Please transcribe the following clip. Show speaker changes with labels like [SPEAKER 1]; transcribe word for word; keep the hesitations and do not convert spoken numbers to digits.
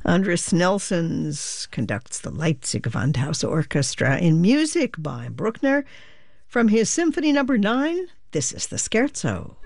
[SPEAKER 1] Andres Nelsons conducts the Leipzig Gewandhaus Orchestra in music by Bruckner from his Symphony Number Nine. This is the Scherzo.